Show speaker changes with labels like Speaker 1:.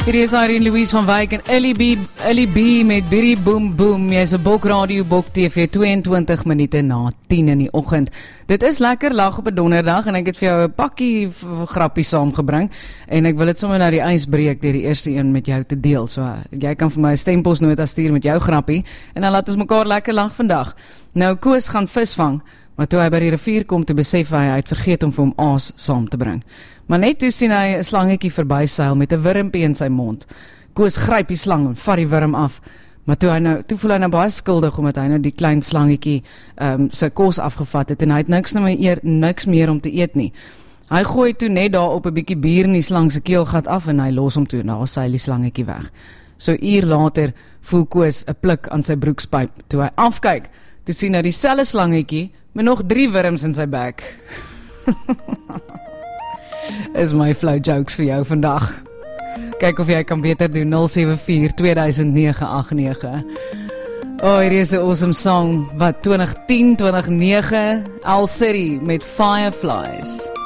Speaker 1: Hier is Irene Louise van Wyk en Ellie B met Biddy Boom Boom. Jy is 'n Bok Radio, Bok TV, 22 minute na 10 in die oggend. Dit is lekker lag op 'n donderdag en ek het vir jou 'n pakkie grappies saamgebring en ek wil dit sommer nou die ys breek deur die eerste een met jou te deel. So jy kan vir my 'n stemposnota stuur met jou grappie en dan laat ons mekaar lekker lag vandag. Nou Koos gaan visvang, maar toe hy by die rivier kom te besef hy het vergeet om vir hom aas saam te bring. Maar net toe sien hy 'n slangetjie verbyseil met 'n wurmpie in sy mond. Koos gryp die slang en vat die wurm af. Maar toe voel hy nou baie skuldig omdat hy nou die klein slangetjie sy kos afgevat het en hy het niks meer om te eet nie. Hy gooi toe net daar op 'n bietjie bier in die slang se keelgat af en hy los hom toe. Nou seil die slangetjie weg. So uur later voel Koos 'n pluk aan sy broekspyp. Toe hy afkyk, toe sien hy dieselfde slangetjie met nog 3 wurms in sy bek. Is my flou jokes vir jou vandag. Kyk of jy kan beter doen. 074-2009-89. Hier is 'n awesome song wat 2010-2009 Al City met Fireflies.